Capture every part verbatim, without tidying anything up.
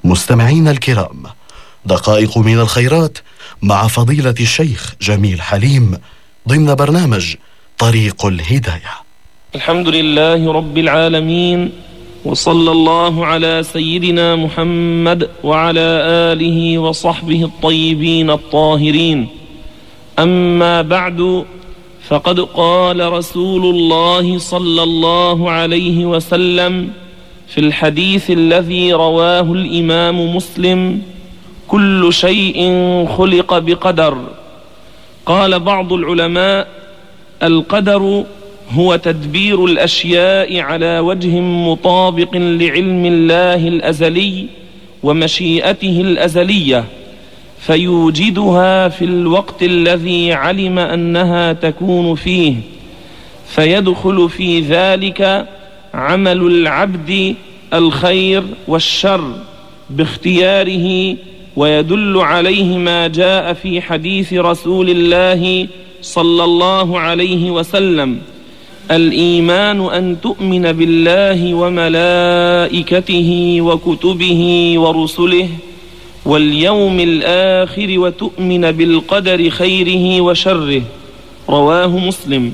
مستمعين الكرام، دقائق من الخيرات مع فضيلة الشيخ جميل حليم ضمن برنامج طريق الهداية. الحمد لله رب العالمين، وصلى الله على سيدنا محمد وعلى آله وصحبه الطيبين الطاهرين. أما بعد، فقد قال رسول الله صلى الله عليه وسلم في الحديث الذي رواه الإمام مسلم: كل شيء خلق بقدر. قال بعض العلماء: القدر هو تدبير الأشياء على وجه مطابق لعلم الله الأزلي ومشيئته الأزلية، فيوجدها في الوقت الذي علم أنها تكون فيه، فيدخل في ذلك عمل العبد الخير والشر باختياره، ويدل عليه ما جاء في حديث رسول الله صلى الله عليه وسلم: الإيمان أن تؤمن بالله وملائكته وكتبه ورسله واليوم الآخر وتؤمن بالقدر خيره وشره. رواه مسلم.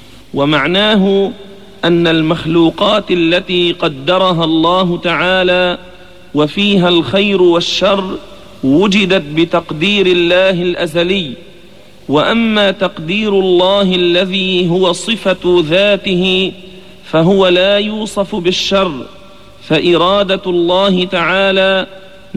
ومعناه أن المخلوقات التي قدرها الله تعالى وفيها الخير والشر وجدت بتقدير الله الأزلي. وأما تقدير الله الذي هو صفة ذاته فهو لا يوصف بالشر، فإرادة الله تعالى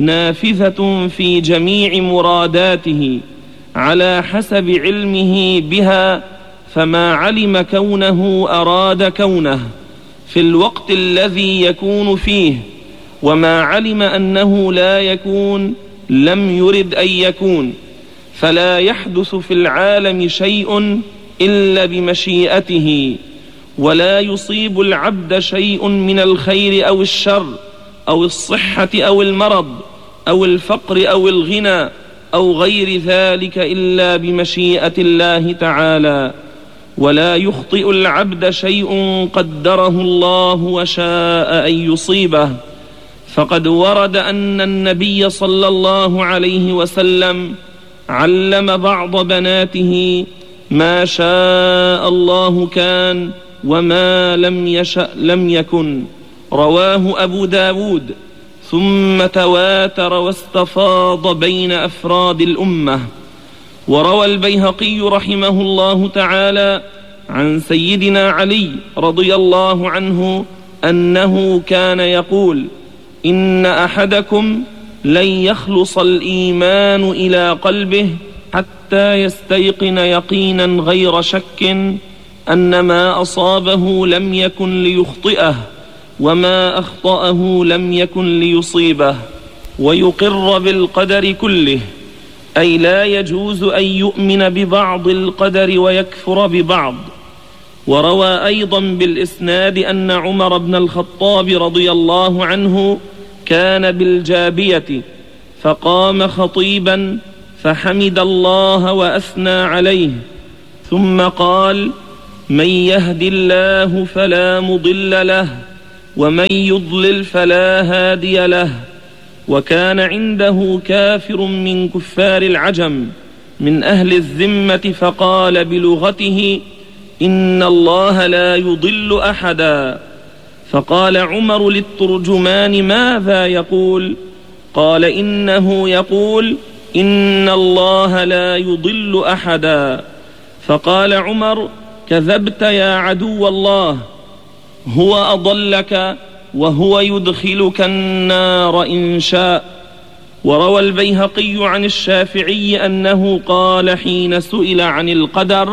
نافذة في جميع مراداته على حسب علمه بها، فما علم كونه أراد كونه في الوقت الذي يكون فيه، وما علم أنه لا يكون لم يرد أن يكون. فلا يحدث في العالم شيء إلا بمشيئته، ولا يصيب العبد شيء من الخير أو الشر أو الصحة أو المرض أو الفقر أو الغنى أو غير ذلك إلا بمشيئة الله تعالى. ولا يخطئ العبد شيء قدره الله وشاء أن يصيبه. فقد ورد أن النبي صلى الله عليه وسلم علم بعض بناته: ما شاء الله كان وما لم يشأ لم يكن. رواه أبو داود. ثم تواتر واستفاض بين أفراد الأمة. وروى البيهقي رحمه الله تعالى عن سيدنا علي رضي الله عنه أنه كان يقول: إن أحدكم لن يخلص الإيمان إلى قلبه حتى يستيقن يقينا غير شك أن ما أصابه لم يكن ليخطئه وما أخطأه لم يكن ليصيبه، ويقر بالقدر كله، أي لا يجوز أن يؤمن ببعض القدر ويكفر ببعض. وروى أيضا بالإسناد أن عمر بن الخطاب رضي الله عنه كان بالجابية، فقام خطيبا فحمد الله وأثنى عليه، ثم قال: من يهد الله فلا مضل له ومن يضلل فلا هادي له. وكان عنده كافر من كفار العجم من أهل الذمة، فقال بلغته: إن الله لا يضل أحدا. فقال عمر للترجمان: ماذا يقول؟ قال: إنه يقول: إن الله لا يضل أحدا. فقال عمر: كذبت يا عدو الله، هو أضلك وهو يدخلك النار إن شاء. وروى البيهقي عن الشافعي أنه قال حين سئل عن القدر: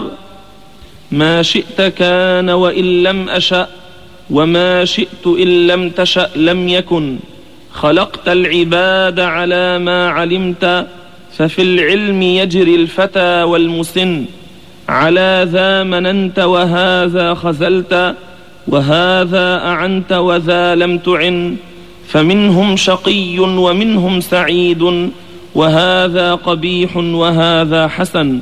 ما شئت كان وإن لم أشأ، وما شئت إن لم تشأ لم يكن. خلقت العباد على ما علمت، ففي العلم يجري الفتى والمسن. على ذا مننت وهذا خذلت، وهذا أعنت وذا لم تعن. فمنهم شقي ومنهم سعيد، وهذا قبيح وهذا حسن.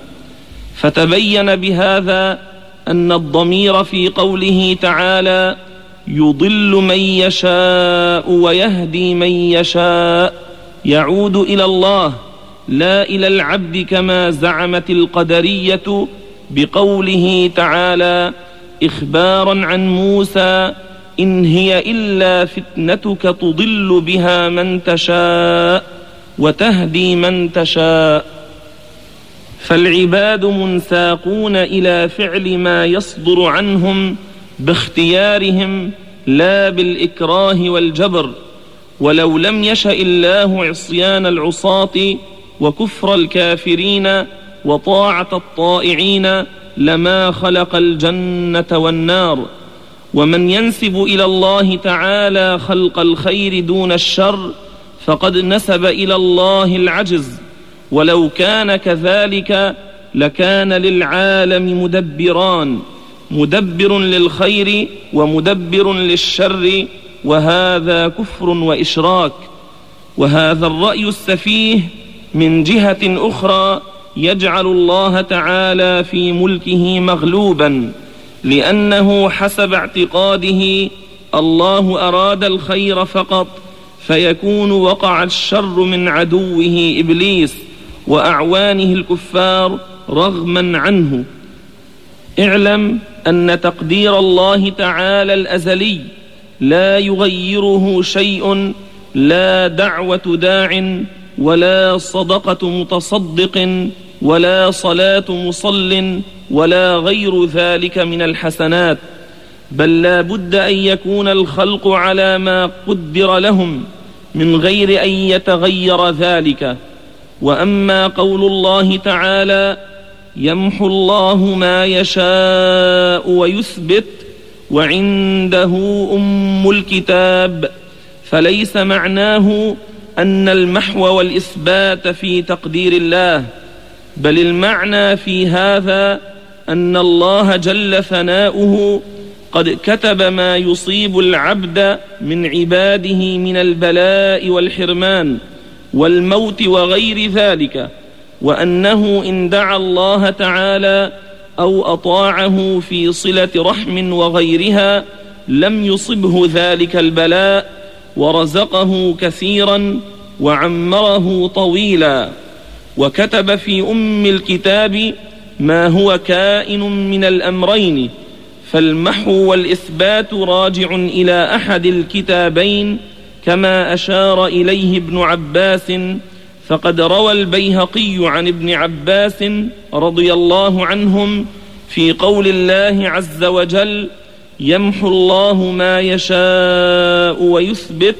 فتبين بهذا أن الضمير في قوله تعالى: يضل من يشاء ويهدي من يشاء، يعود إلى الله لا إلى العبد كما زعمت القدرية بقوله تعالى إخبارا عن موسى إن هي إلا فتنتك تضل بها من تشاء وتهدي من تشاء. فالعباد منساقون إلى فعل ما يصدر عنهم باختيارهم لا بالإكراه والجبر، ولو لم يشأ الله عصيان العصاة وكفر الكافرين وطاعة الطائعين لما خلق الجنة والنار. ومن ينسب إلى الله تعالى خلق الخير دون الشر فقد نسب إلى الله العجز، ولو كان كذلك لكان للعالم مدبران، مدبر للخير ومدبر للشر، وهذا كفر وإشراك. وهذا الرأي السفيه من جهة أخرى يجعل الله تعالى في ملكه مغلوبا، لأنه حسب اعتقاده الله أراد الخير فقط، فيكون وقع الشر من عدوه إبليس وأعوانه الكفار رغما عنه. اعلم أن تقدير الله تعالى الأزلي لا يغيره شيء، لا دعوة داع ولا صدقة متصدق ولا صلاة مصل ولا غير ذلك من الحسنات، بل لا بد أن يكون الخلق على ما قدر لهم من غير أن يتغير ذلك. وأما قول الله تعالى يمحو الله ما يشاء ويثبت وعنده أم الكتاب، فليس معناه أن المحو والإثبات في تقدير الله، بل المعنى في هذا أن الله جل ثناؤه قد كتب ما يصيب العبد من عباده من البلاء والحرمان والموت وغير ذلك، وأنه إن دعا الله تعالى أو أطاعه في صلة رحم وغيرها لم يصبه ذلك البلاء، ورزقه كثيرا وعمره طويلا. وكتب في أم الكتاب ما هو كائن من الأمرين، فالمحو والإثبات راجع إلى أحد الكتابين كما أشار إليه ابن عباس، فقد روى البيهقي عن ابن عباس رضي الله عنهم في قول الله عز وجل يمحو الله ما يشاء ويثبت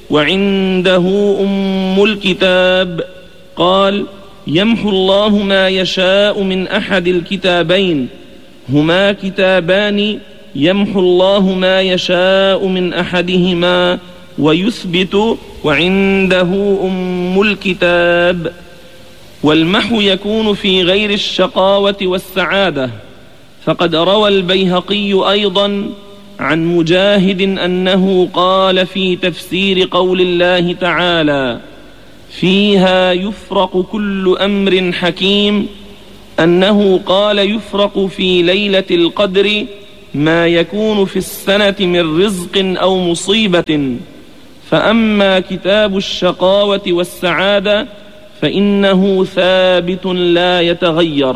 وعنده أم الكتاب، قال يمحو الله ما يشاء من أحد الكتابين، هما كتابان يمحو الله ما يشاء من أحدهما ويثبت وعنده أم الكتاب. والمحو يكون في غير الشقاوة والسعادة، فقد روى البيهقي أيضا عن مجاهد أنه قال في تفسير قول الله تعالى فيها يفرق كل أمر حكيم، أنه قال يفرق في ليلة القدر ما يكون في السنة من رزق أو مصيبة. فأما كتاب الشقاوة والسعادة فإنه ثابت لا يتغير،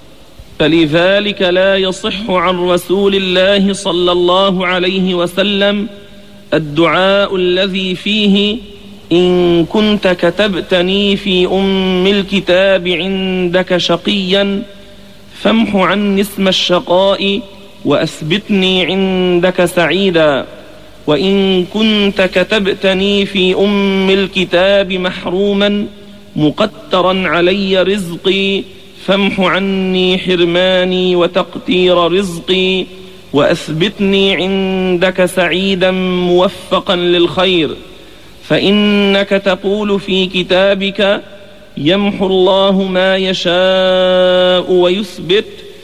فلذلك لا يصح عن رسول الله صلى الله عليه وسلم الدعاء الذي فيه إن كنت كتبتني في أم الكتاب عندك شقيا فامح عني اسم الشقاء وأثبتني عندك سعيدا، وإن كنت كتبتني في أم الكتاب محروما مقترا علي رزقي فامح عني حرماني وتقتير رزقي وأثبتني عندك سعيدا موفقا للخير، فإنك تقول في كتابك يمحو الله ما يشاء ويثبت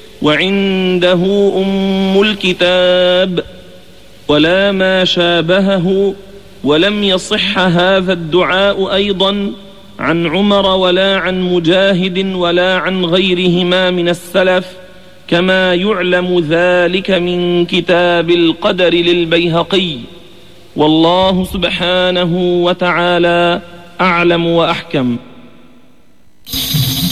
وعنده أم الكتاب، ولا ما شابهه. ولم يصح هذا الدعاء أيضا عن عمر ولا عن مجاهد ولا عن غيرهما من السلف، كما يعلم ذلك من كتاب القدر للبيهقي. والله سبحانه وتعالى أعلم وأحكم.